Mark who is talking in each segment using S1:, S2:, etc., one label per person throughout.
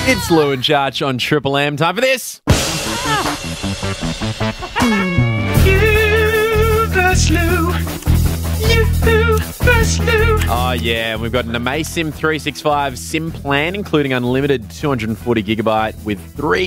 S1: It's Lou and Jarch on Triple M. Time for this.
S2: You versus Lou. You versus Lou.
S1: Oh, yeah. We've got an Amasim 365 SIM plan, including unlimited 240 gigabyte with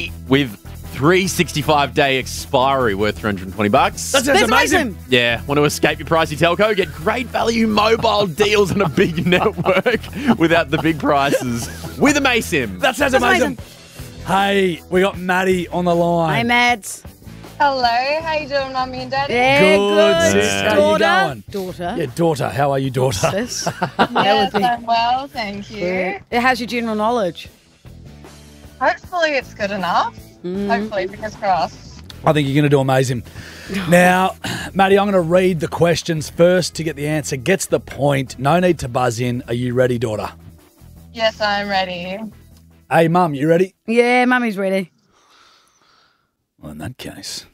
S1: 365-day expiry worth $320.
S3: That sounds amazing.
S1: Yeah. Want to escape your pricey telco? Get great value mobile deals on a big network without the big prices with Amasim.
S3: That sounds amazing. Hey, we got Maddie on the line.
S4: Hey, Mads.
S5: Hello, how you doing, Mummy and Daddy?
S4: Yeah,
S3: Good,
S4: good.
S3: sis. How you going?
S4: Daughter.
S3: Yeah, daughter. How are you, daughter?
S4: Sis.
S5: Yes, I'm well, thank you.
S4: How's your general knowledge?
S5: Hopefully it's good enough. Hopefully, fingers crossed.
S3: I think you're going to do amazing. Now, Maddie, I'm going to read the questions first to get the answer. Gets the point. No need to buzz in. Are you ready, daughter?
S5: Yes, I'm ready.
S3: Hey, Mum, you ready?
S4: Yeah, Mummy's ready.
S3: Well, in that case.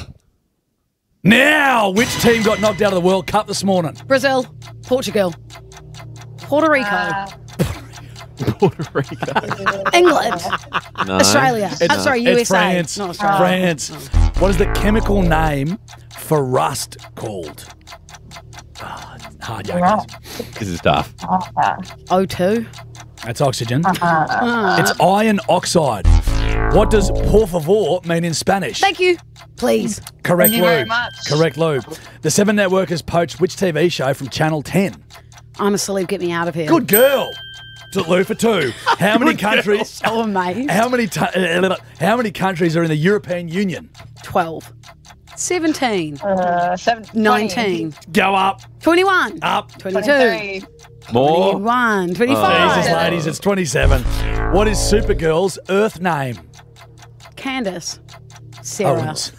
S3: Now, which team got knocked out of the World Cup this morning?
S4: Brazil, Portugal, Puerto Rico,
S1: Puerto Rico.
S4: England,
S1: No.
S4: Australia. I'm sorry, USA.
S3: It's France.
S4: Not Australia.
S3: France. What is the chemical name for rust called? Oh, it's hard, young.
S1: This is tough.
S4: O2.
S3: That's oxygen. It's iron oxide. What does por favor mean in Spanish?
S4: Thank you. Please.
S3: Correct,
S5: Thank you
S3: Lou.
S5: very much.
S3: Correct, Lou. The Seven Networkers poached which TV show from Channel 10?
S4: I'm asleep. Get me out of here.
S3: Good girl. To Lou for two. How many countries?
S4: So amazed.
S3: How many countries are in the European Union?
S4: 12. 17. 19.
S3: Go up.
S4: 21.
S3: Up.
S4: 22.
S5: 23.
S1: More.
S4: 21. 25.
S3: Jesus, ladies, it's 27. What is Supergirl's Earth name?
S4: Candace. Sarah.
S3: Owens.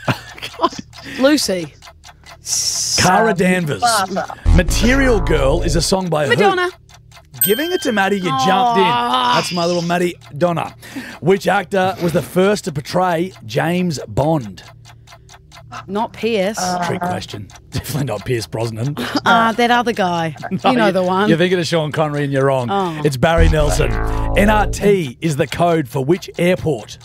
S4: Lucy.
S3: Cara Danvers. Material Girl is a song by
S4: Madonna.
S3: who? Giving it to Maddie, you jumped in. That's my little Maddie Donna. Which actor was the first to portray James Bond?
S4: Not Pierce.
S3: Trick question. Definitely not Pierce Brosnan.
S4: That other guy. You know the one.
S3: You're thinking of Sean Connery and you're wrong.
S4: Oh.
S3: It's Barry Nelson. NRT is the code for which airport?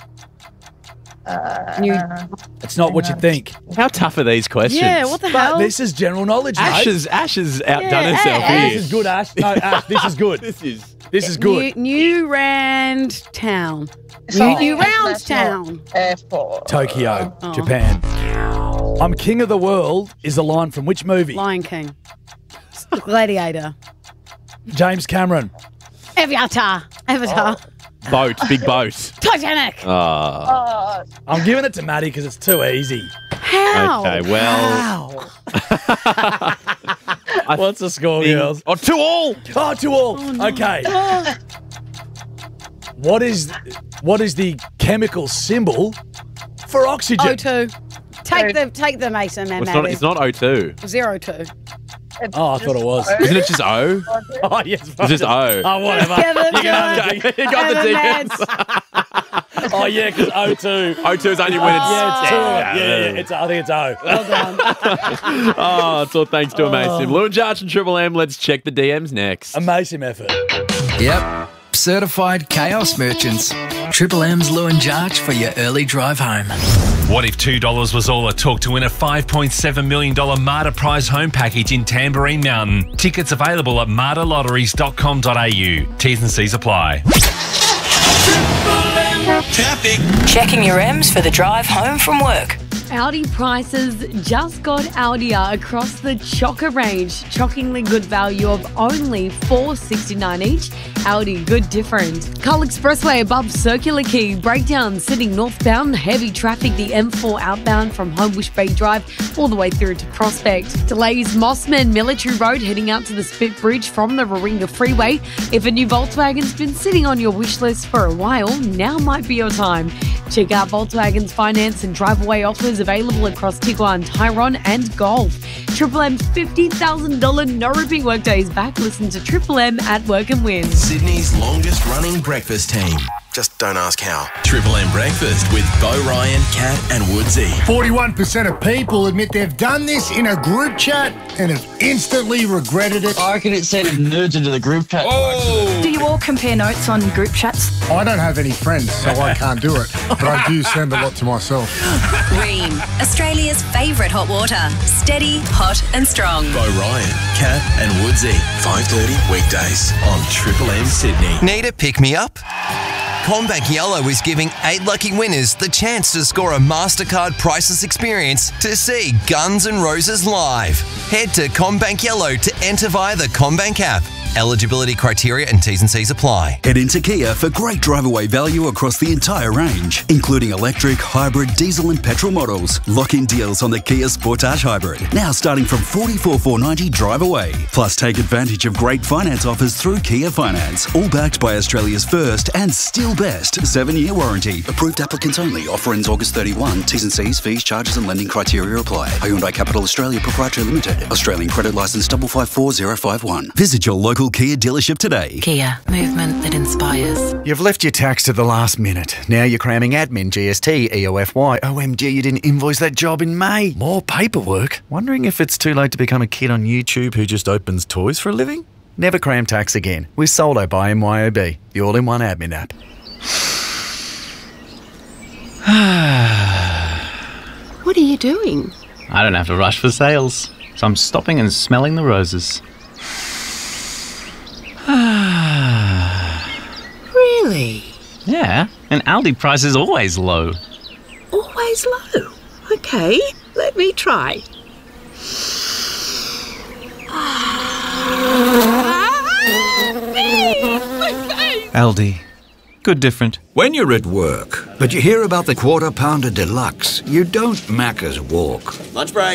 S3: It's not what you think.
S1: How tough are these questions?
S4: Yeah, what the hell?
S3: But this is general knowledge, mate.
S1: Ash has outdone herself
S3: This
S1: here.
S3: is good, Ash. No, Ash, this is good.
S1: This is...
S3: This is good.
S4: New Rand Town.
S5: Sorry,
S4: New Round
S5: International
S4: Town.
S5: Airport.
S3: Tokyo, Japan. I'm king of the world is the line from which movie?
S4: Lion King. Gladiator.
S3: James Cameron.
S4: Avatar.
S1: Boat, big boat.
S4: Titanic.
S5: Oh,
S3: I'm giving it to Maddie because it's too easy.
S4: How?
S1: Okay, well...
S3: What's the score, girls?
S1: Oh, 2-all.
S3: Oh, 2-all. Okay. What is the chemical symbol for oxygen?
S4: O2. Take the Mason and
S1: It's not O2.
S4: 02.
S3: Oh, I thought it was.
S1: Isn't it just O?
S3: Oh, yes.
S1: It's just O.
S3: Oh, whatever.
S4: Kevin,
S1: You got the defense.
S3: Oh, yeah, because O2.
S1: O2 is only when it's...
S3: Yeah, it's 2. Yeah, I think it's O.
S4: Well done.
S1: Oh, it's all thanks to Amazing. Lou and Jarch and Triple M. Let's check the DMs next.
S3: Amazing effort.
S6: Yep. Certified chaos merchants. Triple M's Lou and Jarch for your early drive home.
S7: What if $2 was all it took to win a $5.7 million Marta prize home package in Tamborine Mountain? Tickets available at martalotteries.com.au. T's and C's apply.
S6: Traffic. Checking your M's for the drive home from work.
S8: Audi prices just got Audier across the Chocker range. Shockingly good value of only $469 each. Audi, good difference. Cull Expressway above Circular Quay. Breakdown sitting northbound. Heavy traffic, the M4 outbound from Homebush Bay Drive all the way through to Prospect. Delays Mossman Military Road heading out to the Spit Bridge from the Warringah Freeway. If a new Volkswagen's been sitting on your wish list for a while, now might be your time. Check out Volkswagen's finance and drive-away offers available across Tiguan, Tyrone and Golf. Triple M's $50,000 no ripping workday is back. Listen to Triple M at Work and Win.
S9: Sydney's longest running breakfast team. Just don't ask how. Triple M Breakfast with Bo Ryan, Kat and Woodsy.
S10: 41% of people admit they've done this in a group chat and have instantly regretted it.
S11: I reckon it sent nerds into the group chat.
S8: Do you
S11: you all compare notes on group chats?
S10: I don't have any friends, so I can't do it. But I do send a lot to myself.
S12: Ream, Australia's favourite hot water. Steady, hot and strong.
S9: Bo Ryan, Kat and Woodsy. 5:30 weekdays on Triple M Sydney.
S13: Need a pick-me-up? CommBank Yellow is giving 8 lucky winners the chance to score a MasterCard priceless experience to see Guns N' Roses live. Head to CommBank Yellow to enter via the CommBank app. Eligibility criteria and T's and C's apply.
S14: Head into Kia for great drive-away value across the entire range, including electric, hybrid, diesel and petrol models. Lock-in deals on the Kia Sportage Hybrid, now starting from $44,490 drive-away. Plus, take advantage of great finance offers through Kia Finance, all backed by Australia's first and still best 7-year warranty. Approved applicants only. Offer ends August 31. T's and C's, fees, charges and lending criteria apply. Hyundai Capital Australia Proprietary Limited. Australian credit licence 554051. Visit your local Kia dealership today.
S15: Kia, movement that inspires.
S16: You've left your tax to the last minute. Now you're cramming admin, GST, EOFY. OMG, you didn't invoice that job in May. More paperwork. Wondering if it's too late to become a kid on YouTube who just opens toys for a living? Never cram tax again with Soldo by MYOB, the all-in-one admin app.
S17: What are you doing?
S18: I don't have to rush for sales, so I'm stopping and smelling the roses.
S17: Really?
S18: Yeah, and Aldi price is always low.
S17: Always low? Okay, let me try.
S18: Aldi. Good different.
S19: When you're at work, but you hear about the Quarter Pounder Deluxe, you don't Macca's walk.
S20: Lunch break.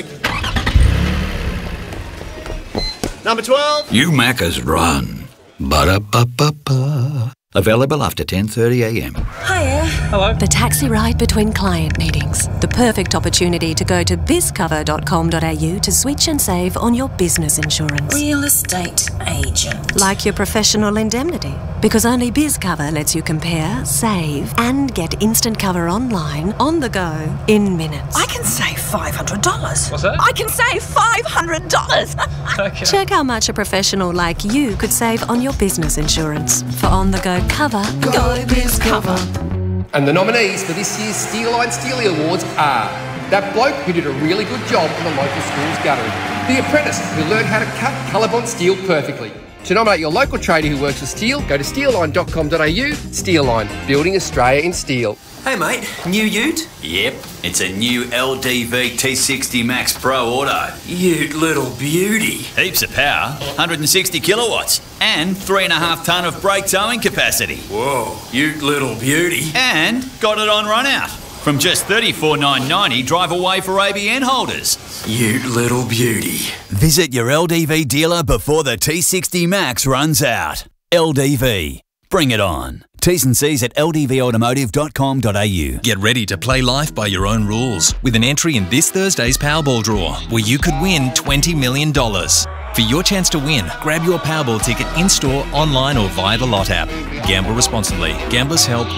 S20: Number 12.
S19: You Macca's run. Ba-da-ba-ba-ba. Available after 10:30am.
S15: Hiya.
S18: Hello.
S15: The taxi ride between client meetings. The perfect opportunity to go to bizcover.com.au to switch and save on your business insurance.
S17: Real estate agent.
S15: Like your professional indemnity. Because only BizCover lets you compare, save, and get instant cover online, on the go, in minutes.
S17: I can save $500.
S18: What's that?
S17: I can save $500.
S18: Okay.
S15: Check how much a professional like you could save on your business insurance. For on-the-go cover, go BizCover.
S21: And the nominees for this year's Steeline Steely Awards are that bloke who did a really good job in the local school's guttering, the apprentice who learned how to cut Colorbond steel perfectly. To nominate your local tradie who works with steel, go to steelline.com.au. Steelline, building Australia in steel.
S22: Hey mate, new ute? Yep, it's a new LDV T60 Max Pro Auto. Ute little beauty. Heaps of power, 160 kilowatts, and 3.5 tonne of brake towing capacity. Whoa, ute little beauty. And got it on run out. From just $34,990 drive away for ABN holders. Ute little beauty. Visit your LDV dealer before the T60 Max runs out. LDV. Bring it on. T's and C's at ldvautomotive.com.au.
S9: Get ready to play life by your own rules with an entry in this Thursday's Powerball draw where you could win $20 million. For your chance to win, grab your Powerball ticket in-store, online or via the Lot app. Gamble responsibly. Gamblers Help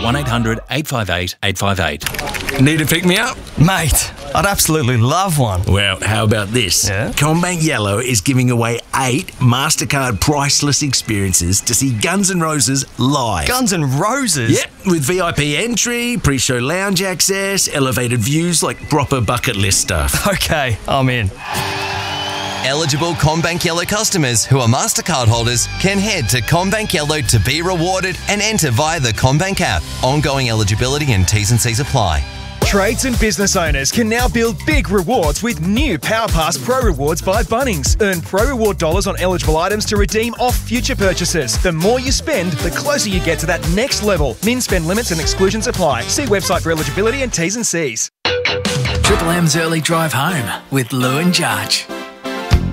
S9: 1-800-858-858.
S23: Need to pick me up? Mate, I'd absolutely love one.
S20: Well, how about this?
S23: Yeah?
S20: CommBank Yellow is giving away 8 MasterCard priceless experiences to see Guns N' Roses live.
S23: Guns N' Roses?
S20: Yep, with VIP entry, pre-show lounge access, elevated views like proper bucket list stuff.
S23: Okay, I'm in.
S13: Eligible CommBank Yellow customers who are MasterCard holders can head to CommBank Yellow to be rewarded and enter via the CommBank app. Ongoing eligibility and T's and C's apply.
S24: Trades and business owners can now build big rewards with new PowerPass Pro Rewards by Bunnings. Earn Pro Reward dollars on eligible items to redeem off future purchases. The more you spend, the closer you get to that next level. Min spend limits and exclusions apply. See website for eligibility and T's and C's.
S6: Triple M's Early Drive Home with Lou and Jarch.